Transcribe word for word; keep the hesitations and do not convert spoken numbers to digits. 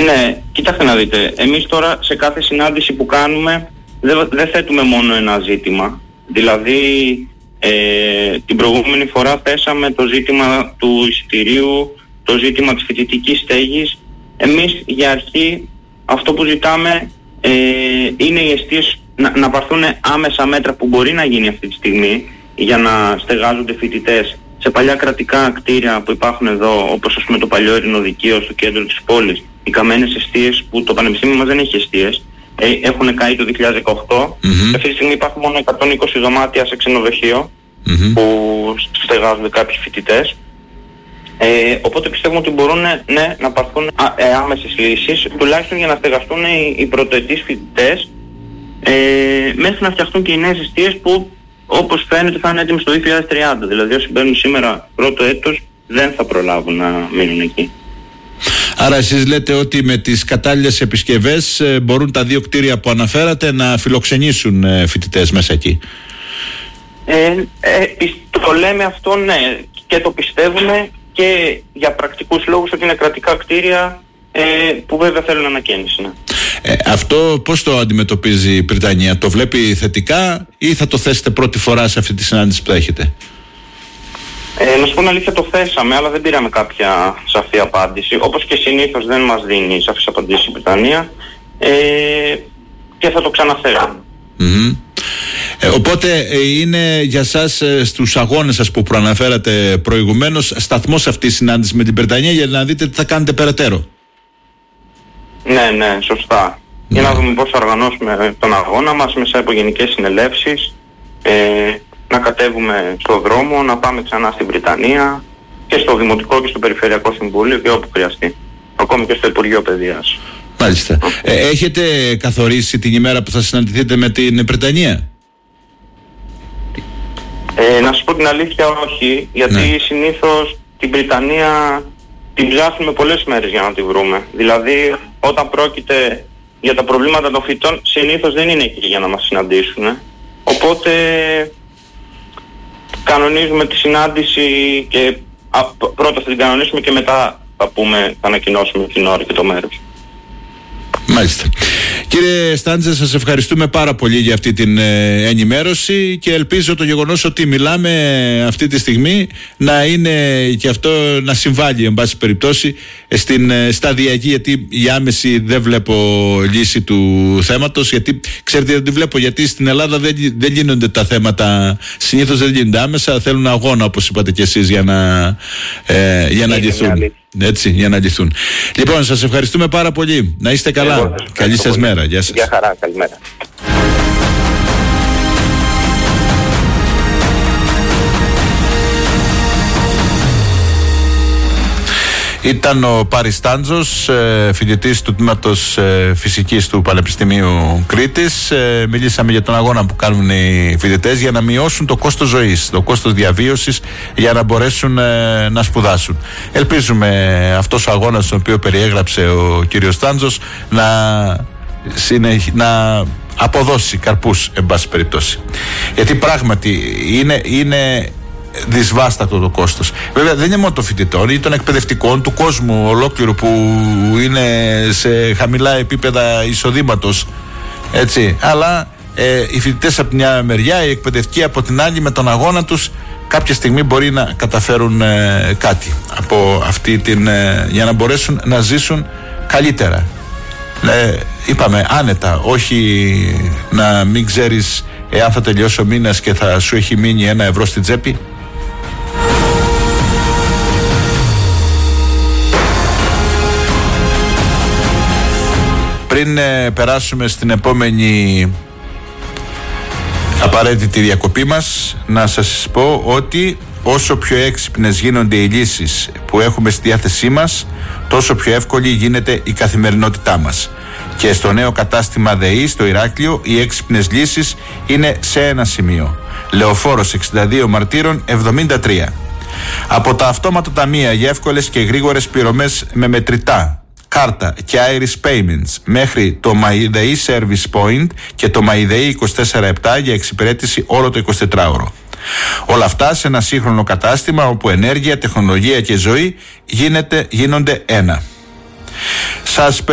Ναι, κοιτάξτε να δείτε, εμείς τώρα σε κάθε συνάντηση που κάνουμε δεν, δεν θέτουμε μόνο ένα ζήτημα. Δηλαδή ε, την προηγούμενη φορά θέσαμε το ζήτημα του εισιτηρίου, το ζήτημα της φοιτητικής στέγης. Εμείς για αρχή αυτό που ζητάμε ε, είναι οι εστίες να, να πάρθουν άμεσα μέτρα που μπορεί να γίνει αυτή τη στιγμή για να στεγάζονται φοιτητές σε παλιά κρατικά κτίρια που υπάρχουν εδώ, όπως ας πούμε το παλιό ειρηνοδικείο στο κέντρο της πόλης, οι καμένες εστίες που το Πανεπιστήμιο μας δεν έχει εστίες, ε, έχουν καεί το δύο χιλιάδες δεκαοκτώ. Mm-hmm. Αυτή τη στιγμή υπάρχουν μόνο εκατόν είκοσι δωμάτια σε ξενοδοχείο mm-hmm. που στεγάζονται κάποιοι φοιτητές. Ε, οπότε πιστεύουμε ότι μπορούν ναι, να πάρθουν ε, άμεσες λύσεις, τουλάχιστον για να στεγαστούν οι, οι πρωτοετής φοιτητές, ε, μέχρι να φτιαχτούν και οι νέες εστίες που όπως φαίνεται θα είναι έτοιμοι στο δύο χιλιάδες τριάντα. Δηλαδή όσοι μπαίνουν σήμερα πρώτο έτος δεν θα προλάβουν να μείνουν εκεί. Άρα εσείς λέτε ότι με τις κατάλληλες επισκευές ε, μπορούν τα δύο κτίρια που αναφέρατε να φιλοξενήσουν ε, φοιτητές μέσα εκεί. Ε, ε, το λέμε αυτό, ναι, και το πιστεύουμε και για πρακτικούς λόγους ότι είναι κρατικά κτίρια ε, που βέβαια θέλουν ανακαίνιση. Ναι. Ε, αυτό πώς το αντιμετωπίζει η Βρυτανία, το βλέπει θετικά ή θα το θέσετε πρώτη φορά σε αυτή τη συνάντηση που θα έχετε? Ε, να σου πω την αλήθεια, το θέσαμε, αλλά δεν πήραμε κάποια σαφή απάντηση. Όπως και συνήθως δεν μας δίνει σαφής απαντήσεις η Βρυτανία ε, και θα το ξαναθέσουμε. Mm-hmm. Ε, οπότε ε, είναι για σας ε, στους αγώνες σας που προαναφέρατε προηγουμένως σταθμός αυτή η συνάντηση με την Βρυτανία για να δείτε τι θα κάνετε περαιτέρω. Ναι, ναι, σωστά. Mm. Για να δούμε πώς θα οργανώσουμε τον αγώνα μας μέσα από γενικές συνελεύσεις, ε, να κατέβουμε στο δρόμο, να πάμε ξανά στην Βρυτανία και στο Δημοτικό και στο Περιφερειακό Συμβούλιο και όπου χρειαστεί. Ακόμη και στο Υπουργείο Παιδείας. Μάλιστα. Ε, έχετε καθορίσει την ημέρα που θα συναντηθείτε με την Βρυτανία? Ε, να σου πω την αλήθεια, όχι, γιατί ναι. συνήθως την Βρυτανία την ψάχνουμε πολλές μέρες για να τη βρούμε. Δηλαδή όταν πρόκειται για τα προβλήματα των φοιτών συνήθως δεν είναι εκεί για να μας συναντήσουν. Οπότε κανονίζουμε τη συνάντηση και α, πρώτα θα την κανονίσουμε και μετά θα πούμε, θα ανακοινώσουμε την ώρα και το μέρος. Μάλιστα. Κύριε Στάντζε, σας ευχαριστούμε πάρα πολύ για αυτή την ε, ενημέρωση και ελπίζω το γεγονός ότι μιλάμε αυτή τη στιγμή να είναι και αυτό να συμβάλλει εν πάση περιπτώσει στην ε, σταδιακή, γιατί η άμεση δεν βλέπω λύση του θέματος, γιατί ξέρετε δεν τη βλέπω, γιατί στην Ελλάδα δεν, δεν γίνονται τα θέματα, συνήθως δεν γίνονται άμεσα, θέλουν αγώνα όπως είπατε και εσείς για να, ε, για να λυθούν. Έτσι, για να λυθούν. Λοιπόν, σας ευχαριστούμε πάρα πολύ. Να είστε καλά. Εγώ, καλή σας πολύ. Μέρα. Γεια σας. Γεια χαρά. Καλημέρα. Ήταν ο Πάρης Στάντζος, φοιτητής του τμήματος φυσικής του Πανεπιστημίου Κρήτης. Μιλήσαμε για τον αγώνα που κάνουν οι φοιτητές για να μειώσουν το κόστος ζωής, το κόστος διαβίωσης, για να μπορέσουν να σπουδάσουν. Ελπίζουμε αυτός ο αγώνας τον οποίο περιέγραψε ο κύριος Στάντζος να, συνεχ... να αποδώσει καρπούς εν πάση περιπτώσει. Γιατί πράγματι είναι... είναι δυσβάστατο το κόστος. Βέβαια δεν είναι μόνο των φοιτητών ή των εκπαιδευτικών, του κόσμου ολόκληρου που είναι σε χαμηλά επίπεδα εισοδήματος, έτσι, αλλά ε, οι φοιτητές από την μια μεριά, οι εκπαιδευτικοί από την άλλη, με τον αγώνα τους κάποια στιγμή μπορεί να καταφέρουν ε, κάτι από αυτή την, ε, για να μπορέσουν να ζήσουν καλύτερα, ε, είπαμε άνετα, όχι να μην ξέρεις εάν θα τελειώσει ο μήνας και θα σου έχει μείνει ένα ευρώ στην τσέπη. Πριν ε, περάσουμε στην επόμενη απαραίτητη διακοπή μας, να σας πω ότι όσο πιο έξυπνες γίνονται οι λύσεις που έχουμε στη διάθεσή μας, τόσο πιο εύκολη γίνεται η καθημερινότητά μας. Και στο νέο κατάστημα ΔΕΗ στο Ηράκλειο οι έξυπνες λύσεις είναι σε ένα σημείο. Λεωφόρος εξήντα δύο Μαρτύρων εβδομήντα τρία. Από τα αυτόματα ταμεία για εύκολες και γρήγορες πληρωμές με μετρητά, κάρτα και Iris Payments μέχρι το MyDEI Service Point και το MyDEI είκοσι τέσσερα επτά για εξυπηρέτηση όλο το εικοσιτετράωρο. Όλα αυτά σε ένα σύγχρονο κατάστημα όπου ενέργεια, τεχνολογία και ζωή γίνεται, γίνονται ένα. Σας